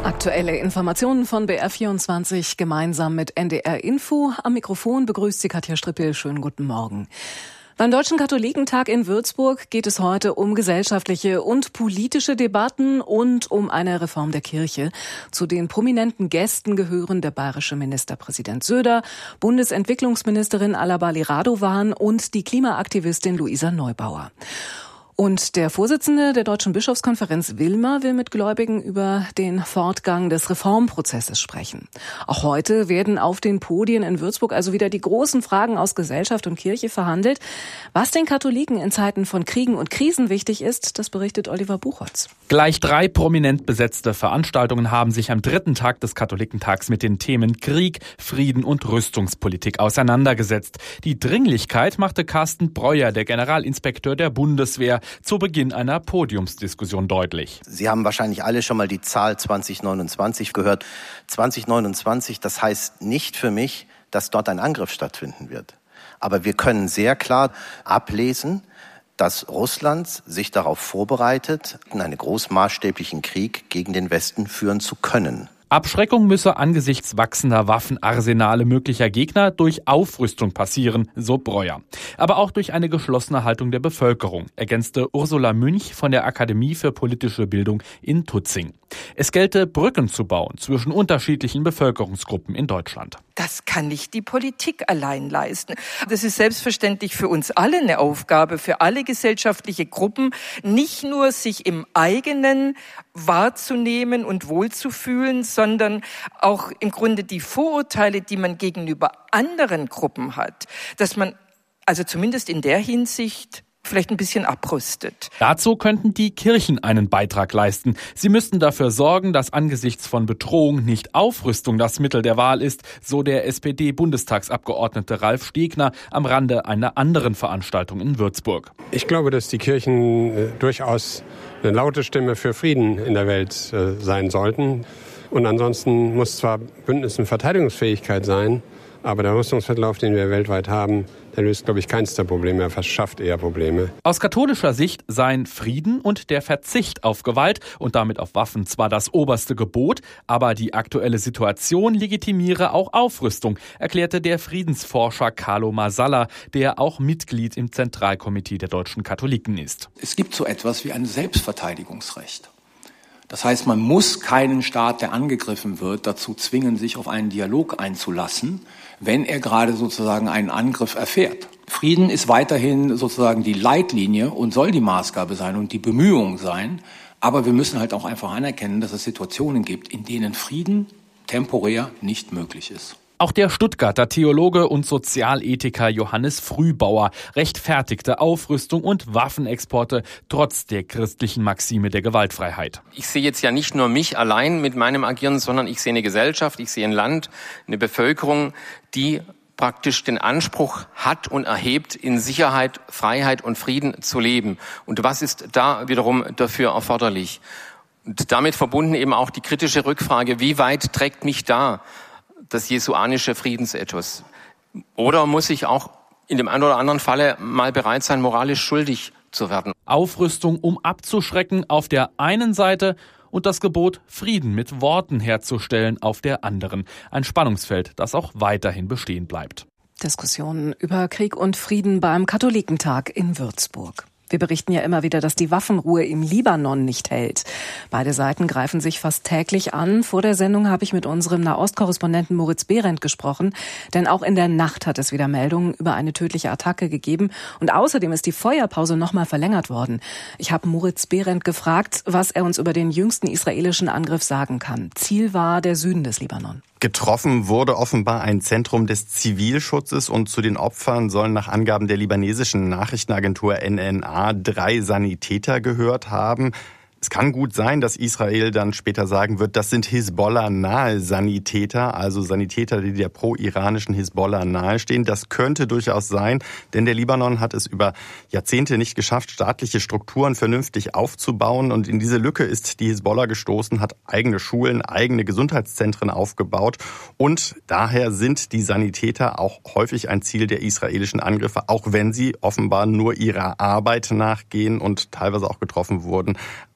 Aktuelle Informationen von BR24 gemeinsam mit NDR Info. Am Mikrofon begrüßt sie Katja Strippel. Schönen guten Morgen. Beim Deutschen Katholikentag in Würzburg geht es heute um gesellschaftliche und politische Debatten und um eine Reform der Kirche. Zu den prominenten Gästen gehören der bayerische Ministerpräsident Söder, Bundesentwicklungsministerin Alabali Radovan und die Klimaaktivistin Luisa Neubauer. Und der Vorsitzende der Deutschen Bischofskonferenz Wilmer will mit Gläubigen über den Fortgang des Reformprozesses sprechen. Auch heute werden auf den Podien in Würzburg also wieder die großen Fragen aus Gesellschaft und Kirche verhandelt. Was den Katholiken in Zeiten von Kriegen und Krisen wichtig ist, das berichtet Oliver Buchholz. Gleich 3 prominent besetzte Veranstaltungen haben sich am 3. Tag des Katholikentags mit den Themen Krieg, Frieden und Rüstungspolitik auseinandergesetzt. Die Dringlichkeit machte Carsten Breuer, der Generalinspekteur der Bundeswehr, zu Beginn einer Podiumsdiskussion deutlich. Sie haben wahrscheinlich alle schon mal die Zahl 2029 gehört. 2029, das heißt nicht für mich, dass dort ein Angriff stattfinden wird. Aber wir können sehr klar ablesen, dass Russland sich darauf vorbereitet, einen großmaßstäblichen Krieg gegen den Westen führen zu können. Abschreckung müsse angesichts wachsender Waffenarsenale möglicher Gegner durch Aufrüstung passieren, so Breuer. Aber auch durch eine geschlossene Haltung der Bevölkerung, ergänzte Ursula Münch von der Akademie für politische Bildung in Tutzing. Es gelte, Brücken zu bauen zwischen unterschiedlichen Bevölkerungsgruppen in Deutschland. Das kann nicht die Politik allein leisten. Das ist selbstverständlich für uns alle eine Aufgabe, für alle gesellschaftliche Gruppen, nicht nur sich im eigenen wahrzunehmen und wohlzufühlen, sondern auch im Grunde die Vorurteile, die man gegenüber anderen Gruppen hat, dass man also zumindest in der Hinsicht vielleicht ein bisschen abrüstet. Dazu könnten die Kirchen einen Beitrag leisten. Sie müssten dafür sorgen, dass angesichts von Bedrohung nicht Aufrüstung das Mittel der Wahl ist, so der SPD-Bundestagsabgeordnete Ralf Stegner am Rande einer anderen Veranstaltung in Würzburg. Ich glaube, dass die Kirchen durchaus eine laute Stimme für Frieden in der Welt sein sollten. Und ansonsten muss zwar Bündnis- und Verteidigungsfähigkeit sein, aber der Rüstungswettlauf, den wir weltweit haben, der löst, glaube ich, keins der Probleme, er verschafft eher Probleme. Aus katholischer Sicht seien Frieden und der Verzicht auf Gewalt und damit auf Waffen zwar das oberste Gebot, aber die aktuelle Situation legitimiere auch Aufrüstung, erklärte der Friedensforscher Carlo Masala, der auch Mitglied im Zentralkomitee der deutschen Katholiken ist. Es gibt so etwas wie ein Selbstverteidigungsrecht. Das heißt, man muss keinen Staat, der angegriffen wird, dazu zwingen, sich auf einen Dialog einzulassen, wenn er gerade sozusagen einen Angriff erfährt. Frieden ist weiterhin sozusagen die Leitlinie und soll die Maßgabe sein und die Bemühung sein. Aber wir müssen halt auch einfach anerkennen, dass es Situationen gibt, in denen Frieden temporär nicht möglich ist. Auch der Stuttgarter Theologe und Sozialethiker Johannes Frühbauer rechtfertigte Aufrüstung und Waffenexporte trotz der christlichen Maxime der Gewaltfreiheit. Ich sehe jetzt ja nicht nur mich allein mit meinem Agieren, sondern ich sehe eine Gesellschaft, ich sehe ein Land, eine Bevölkerung, die praktisch den Anspruch hat und erhebt, in Sicherheit, Freiheit und Frieden zu leben. Und was ist da wiederum dafür erforderlich? Und damit verbunden eben auch die kritische Rückfrage, wie weit trägt mich da das jesuanische Friedensethos? Oder muss ich auch in dem einen oder anderen Falle mal bereit sein, moralisch schuldig zu werden? Aufrüstung, um abzuschrecken, auf der einen Seite und das Gebot, Frieden mit Worten herzustellen, auf der anderen. Ein Spannungsfeld, das auch weiterhin bestehen bleibt. Diskussionen über Krieg und Frieden beim Katholikentag in Würzburg. Wir berichten ja immer wieder, dass die Waffenruhe im Libanon nicht hält. Beide Seiten greifen sich fast täglich an. Vor der Sendung habe ich mit unserem Nahostkorrespondenten Moritz Behrendt gesprochen. Denn auch in der Nacht hat es wieder Meldungen über eine tödliche Attacke gegeben. Und außerdem ist die Feuerpause nochmal verlängert worden. Ich habe Moritz Behrendt gefragt, was er uns über den jüngsten israelischen Angriff sagen kann. Ziel war der Süden des Libanon. Getroffen wurde offenbar ein Zentrum des Zivilschutzes und zu den Opfern sollen nach Angaben der libanesischen Nachrichtenagentur NNA 3 Sanitäter gehört haben. Es kann gut sein, dass Israel dann später sagen wird, das sind Hisbollah-nahe Sanitäter, also Sanitäter, die der pro-iranischen Hisbollah nahestehen. Das könnte durchaus sein, denn der Libanon hat es über Jahrzehnte nicht geschafft, staatliche Strukturen vernünftig aufzubauen. Und in diese Lücke ist die Hisbollah gestoßen, hat eigene Schulen, eigene Gesundheitszentren aufgebaut. Und daher sind die Sanitäter auch häufig ein Ziel der israelischen Angriffe, auch wenn sie offenbar nur ihrer Arbeit nachgehen und teilweise auch getroffen wurden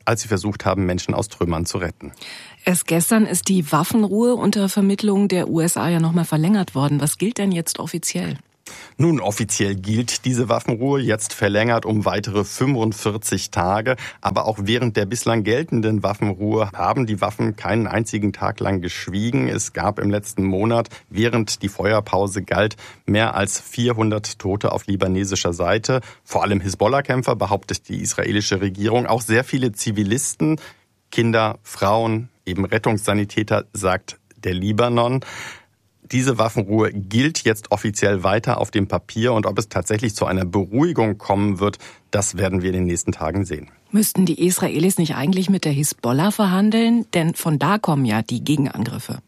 als sie versucht haben, Menschen aus Trümmern zu retten. Erst gestern ist die Waffenruhe unter Vermittlung der USA ja nochmal verlängert worden. Was gilt denn jetzt offiziell? Nun, offiziell gilt diese Waffenruhe jetzt verlängert um weitere 45 Tage. Aber auch während der bislang geltenden Waffenruhe haben die Waffen keinen einzigen Tag lang geschwiegen. Es gab im letzten Monat, während die Feuerpause galt, mehr als 400 Tote auf libanesischer Seite. Vor allem Hisbollah-Kämpfer, behauptet die israelische Regierung. Auch sehr viele Zivilisten, Kinder, Frauen, eben Rettungssanitäter, sagt der Libanon. Diese Waffenruhe gilt jetzt offiziell weiter auf dem Papier und ob es tatsächlich zu einer Beruhigung kommen wird, das werden wir in den nächsten Tagen sehen. Müssten die Israelis nicht eigentlich mit der Hisbollah verhandeln? Denn von da kommen ja die Gegenangriffe.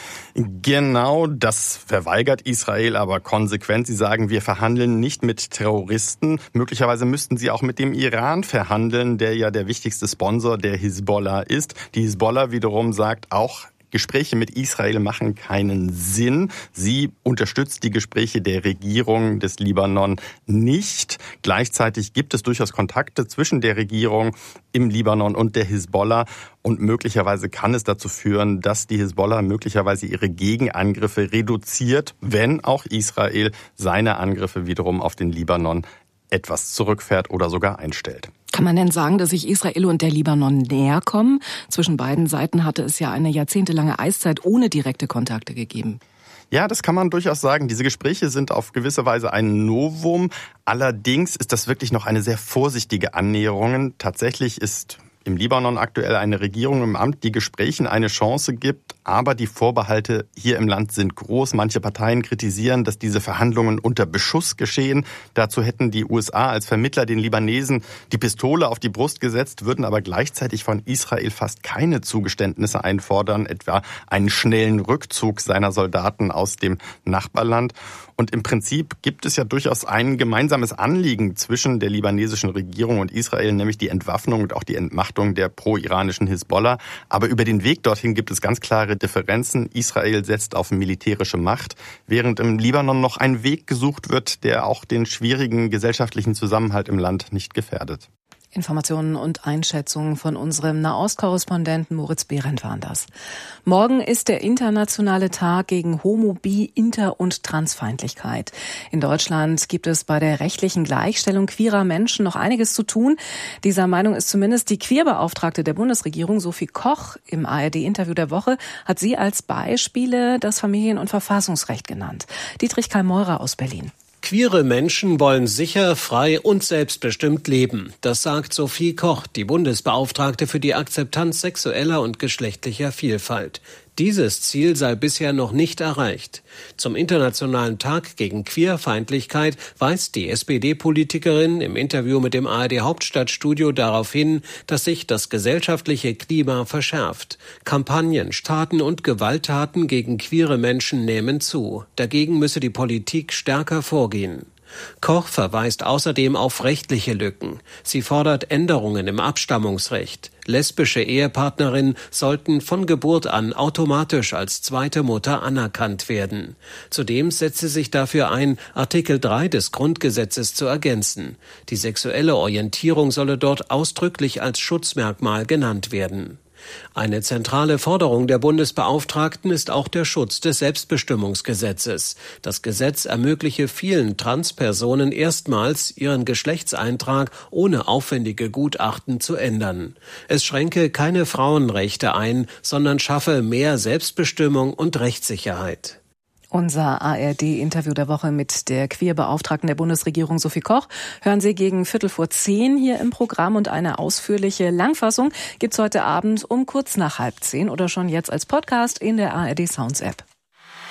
Genau, das verweigert Israel aber konsequent. Sie sagen, wir verhandeln nicht mit Terroristen. Möglicherweise müssten sie auch mit dem Iran verhandeln, der ja der wichtigste Sponsor der Hisbollah ist. Die Hisbollah wiederum sagt auch, Gespräche mit Israel machen keinen Sinn. Sie unterstützt die Gespräche der Regierung des Libanon nicht. Gleichzeitig gibt es durchaus Kontakte zwischen der Regierung im Libanon und der Hisbollah. Und möglicherweise kann es dazu führen, dass die Hisbollah möglicherweise ihre Gegenangriffe reduziert, wenn auch Israel seine Angriffe wiederum auf den Libanon etwas zurückfährt oder sogar einstellt. Kann man denn sagen, dass sich Israel und der Libanon näher kommen? Zwischen beiden Seiten hatte es ja eine jahrzehntelange Eiszeit ohne direkte Kontakte gegeben. Ja, das kann man durchaus sagen. Diese Gespräche sind auf gewisse Weise ein Novum. Allerdings ist das wirklich noch eine sehr vorsichtige Annäherung. Tatsächlich ist im Libanon aktuell eine Regierung im Amt, die Gesprächen eine Chance gibt, aber die Vorbehalte hier im Land sind groß. Manche Parteien kritisieren, dass diese Verhandlungen unter Beschuss geschehen. Dazu hätten die USA als Vermittler den Libanesen die Pistole auf die Brust gesetzt, würden aber gleichzeitig von Israel fast keine Zugeständnisse einfordern, etwa einen schnellen Rückzug seiner Soldaten aus dem Nachbarland. Und im Prinzip gibt es ja durchaus ein gemeinsames Anliegen zwischen der libanesischen Regierung und Israel, nämlich die Entwaffnung und auch die Entmachtung der pro-iranischen Hisbollah. Aber über den Weg dorthin gibt es ganz klare Differenzen. Israel setzt auf militärische Macht, während im Libanon noch ein Weg gesucht wird, der auch den schwierigen gesellschaftlichen Zusammenhalt im Land nicht gefährdet. Informationen und Einschätzungen von unserem Nahostkorrespondenten Moritz Behrendt waren das. Morgen ist der internationale Tag gegen Homo-, Bi-, Inter- und Transfeindlichkeit. In Deutschland gibt es bei der rechtlichen Gleichstellung queerer Menschen noch einiges zu tun. Dieser Meinung ist zumindest die Queerbeauftragte der Bundesregierung, Sophie Koch. Im ARD-Interview der Woche hat sie als Beispiele das Familien- und Verfassungsrecht genannt. Dietrich Karl-Meurer aus Berlin. Queere Menschen wollen sicher, frei und selbstbestimmt leben. Das sagt Sophie Koch, die Bundesbeauftragte für die Akzeptanz sexueller und geschlechtlicher Vielfalt. Dieses Ziel sei bisher noch nicht erreicht. Zum Internationalen Tag gegen Queerfeindlichkeit weist die SPD-Politikerin im Interview mit dem ARD-Hauptstadtstudio darauf hin, dass sich das gesellschaftliche Klima verschärft. Kampagnen, Taten und Gewalttaten gegen queere Menschen nehmen zu. Dagegen müsse die Politik stärker vorgehen. Koch verweist außerdem auf rechtliche Lücken. Sie fordert Änderungen im Abstammungsrecht. Lesbische Ehepartnerinnen sollten von Geburt an automatisch als zweite Mutter anerkannt werden. Zudem setzt sie sich dafür ein, Artikel 3 des Grundgesetzes zu ergänzen. Die sexuelle Orientierung solle dort ausdrücklich als Schutzmerkmal genannt werden. Eine zentrale Forderung der Bundesbeauftragten ist auch der Schutz des Selbstbestimmungsgesetzes. Das Gesetz ermögliche vielen Transpersonen erstmals, ihren Geschlechtseintrag ohne aufwendige Gutachten zu ändern. Es schränke keine Frauenrechte ein, sondern schaffe mehr Selbstbestimmung und Rechtssicherheit. Unser ARD-Interview der Woche mit der Queerbeauftragten der Bundesregierung Sophie Koch hören Sie gegen 10:15 hier im Programm und eine ausführliche Langfassung gibt's heute Abend um kurz nach 9:30 oder schon jetzt als Podcast in der ARD Sounds App.